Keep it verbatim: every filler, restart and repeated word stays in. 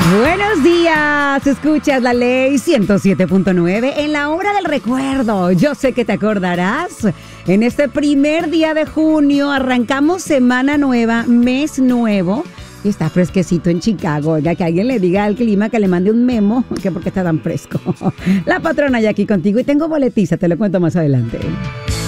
Buenos días, escuchas la ley ciento siete punto nueve en la hora del recuerdo. Yo sé que te acordarás. En este primer día de junio arrancamos semana nueva, mes nuevo. Y está fresquecito en Chicago. Oiga, que alguien le diga al clima que le mande un memo, que porque está tan fresco. La patrona ya aquí contigo y tengo boletiza, te lo cuento más adelante.